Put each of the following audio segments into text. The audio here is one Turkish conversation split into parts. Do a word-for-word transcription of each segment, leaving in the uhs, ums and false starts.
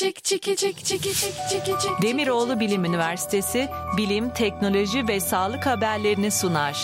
çik çiki çik çiki çik çiki çik. Demiroğlu Bilim Üniversitesi bilim, teknoloji ve sağlık haberlerini sunar.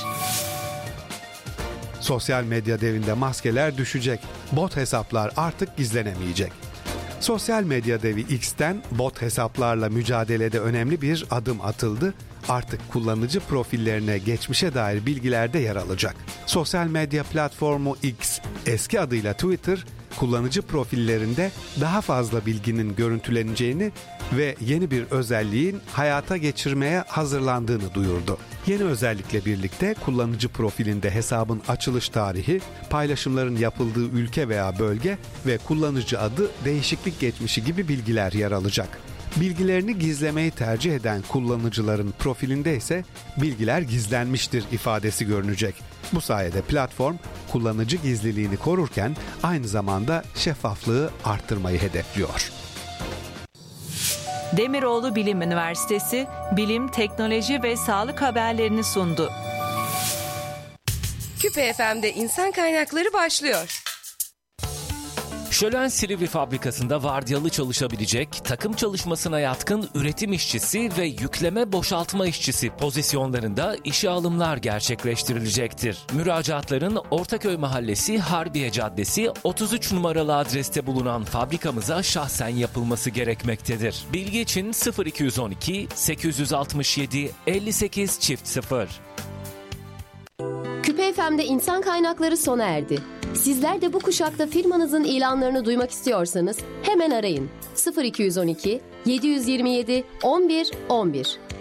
Sosyal medya devinde maskeler düşecek. Bot hesaplar artık gizlenemeyecek. Sosyal medya devi X'ten bot hesaplarla mücadelede önemli bir adım atıldı. Artık kullanıcı profillerine geçmişe dair bilgiler de yer alacak. Sosyal medya platformu X, eski adıyla Twitter, kullanıcı profillerinde daha fazla bilginin görüntüleneceğini ve yeni bir özelliğin hayata geçirmeye hazırlandığını duyurdu. Yeni özellikle birlikte kullanıcı profilinde hesabın açılış tarihi, paylaşımların yapıldığı ülke veya bölge ve kullanıcı adı, değişiklik geçmişi gibi bilgiler yer alacak. Bilgilerini gizlemeyi tercih eden kullanıcıların profilinde ise bilgiler gizlenmiştir ifadesi görünecek. Bu sayede platform kullanıcı gizliliğini korurken aynı zamanda şeffaflığı arttırmayı hedefliyor. Demiroğlu Bilim Üniversitesi bilim, teknoloji ve sağlık haberlerini sundu. Küpe F M'de insan kaynakları başlıyor. Şölen Silivri fabrikasında vardiyalı çalışabilecek, takım çalışmasına yatkın üretim işçisi ve yükleme boşaltma işçisi pozisyonlarında işe alımlar gerçekleştirilecektir. Müracaatların Ortaköy Mahallesi Harbiye Caddesi otuz üç numaralı adreste bulunan fabrikamıza şahsen yapılması gerekmektedir. Bilgi için sıfır iki on iki sekiz altı yedi elli sekiz çift sıfır. Küpe F M'de insan kaynakları sona erdi. Sizler de bu kuşakta firmanızın ilanlarını duymak istiyorsanız hemen arayın. sıfır iki on iki yedi yüz yirmi yedi on bir on bir.